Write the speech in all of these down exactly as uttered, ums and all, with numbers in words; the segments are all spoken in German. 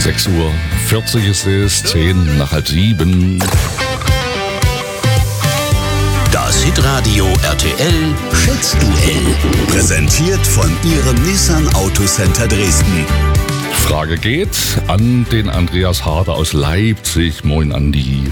sechs Uhr vierzig ist es, zehn nach halb sieben. Das Hitradio R T L Schätzduell. Präsentiert von Ihrem Nissan Autocenter Dresden. Frage geht an den Andreas Harder aus Leipzig. Moin, Andi.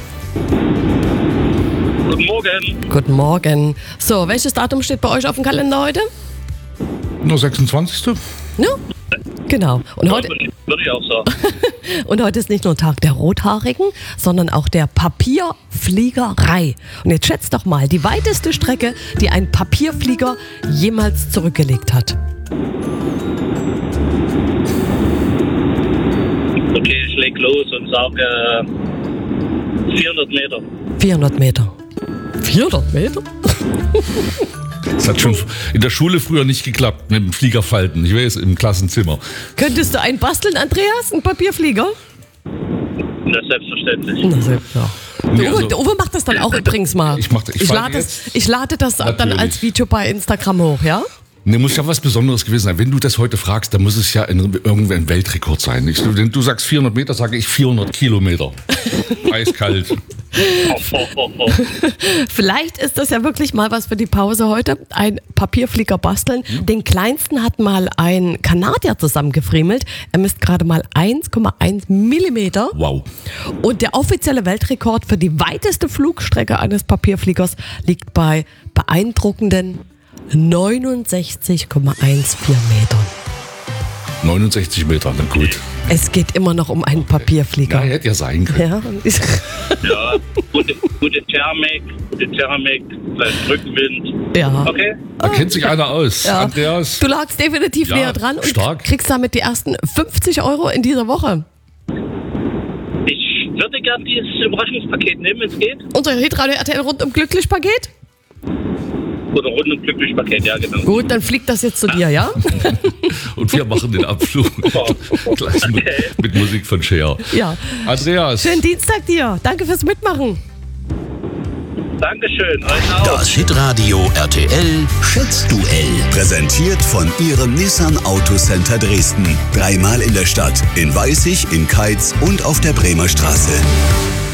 Guten Morgen. Guten Morgen. So, welches Datum steht bei euch auf dem Kalender heute? Nur sechsundzwanzigste Ja, genau. Und Ja, heute, würde ich- würde ich auch sagen. und heute ist nicht nur Tag der Rothaarigen, sondern auch der Papierfliegerei. Und jetzt schätzt doch mal die weiteste Strecke, die ein Papierflieger jemals zurückgelegt hat. Okay, ich leg los und sage vierhundert Meter. vierhundert Meter. vierhundert Meter? Das hat schon in der Schule früher nicht geklappt mit dem Fliegerfalten. Ich weiß, im Klassenzimmer. Könntest du einen basteln, Andreas? Einen Papierflieger? Das ist selbstverständlich. Na, so, ja. Nee, Der Uwe, also- der Uwe macht das dann auch übrigens mal. Ich mach- ich falte lade, jetzt- das, ich lade das dann Natürlich. als Video bei Instagram hoch, ja? Ne, muss ja was Besonderes gewesen sein. Wenn du das heute fragst, dann muss es ja in, irgendwie ein Weltrekord sein. Ich, wenn du sagst vierhundert Meter, sage ich vierhundert Kilometer. Eiskalt. Oh, oh, oh, oh. Vielleicht ist das ja wirklich mal was für die Pause heute. Ein Papierflieger basteln. Den kleinsten hat mal ein Kanadier zusammengefriemelt. Er misst gerade mal eins Komma eins Millimeter. Wow. Und der offizielle Weltrekord für die weiteste Flugstrecke eines Papierfliegers liegt bei beeindruckenden neunundsechzig Komma vierzehn Metern. neunundsechzig Meter, na gut. Es geht immer noch um einen Ja, Papierflieger. hätte ja sein können. Ja, Ja, gute, gute Thermik, gute Thermik, vielleicht Rückenwind. ja. Okay, Da kennt sich einer aus. Ja. Andreas. Du lagst definitiv Ja, näher dran und stark. kriegst damit die ersten fünfzig Euro in dieser Woche. ich würde gern dieses Überraschungspaket nehmen, wenn es geht. Unser Hitradio R T L rundum glücklich Paket. Oder rund und glücklich Paket, ja genau. Gut, dann fliegt das jetzt zu dir, ja? Und wir machen den Abflug gleich mit, mit Musik von Cher. Ja. Andreas. Schönen Dienstag dir. Danke fürs Mitmachen. Dankeschön, euch auch. Das Hitradio R T L Schätzduell. Präsentiert von Ihrem Nissan Autocenter Dresden. Dreimal in der Stadt. In Weißig, in Keitz und auf der Bremer Straße.